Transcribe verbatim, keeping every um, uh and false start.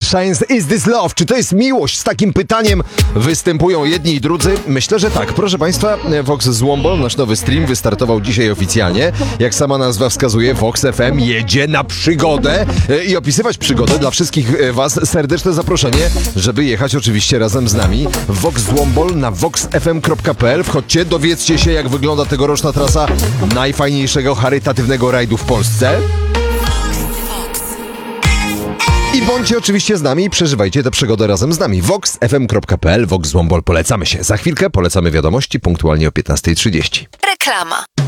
Shines, Is This Love? Czy to jest miłość? Z takim pytaniem występują jedni i drudzy. Myślę, że tak. Proszę Państwa, Vox Złombol, nasz nowy stream wystartował dzisiaj oficjalnie. Jak sama nazwa wskazuje, Vox F M jedzie na przygodę i opisywać przygodę dla wszystkich Was serdeczne zaproszenie, żeby jechać oczywiście razem z nami. Vox Złombol na vox f m kropka p l. Wchodźcie, dowiedzcie się, jak wygląda tegoroczna trasa najfajniejszego charytatywnego rajdu w Polsce. I bądźcie oczywiście z nami i przeżywajcie tę przygodę razem z nami. vox f m kropka p l, Vox Złombol, polecamy się. Za chwilkę polecamy wiadomości punktualnie o piętnasta trzydzieści. Reklama.